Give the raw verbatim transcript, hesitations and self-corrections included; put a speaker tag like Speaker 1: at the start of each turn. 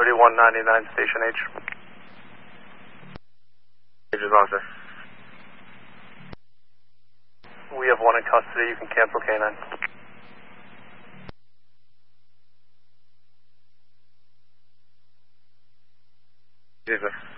Speaker 1: thirty-one ninety-nine, Station H.
Speaker 2: H is on, sir.
Speaker 1: We have one in custody. You can cancel K nine.
Speaker 2: Yes, sir.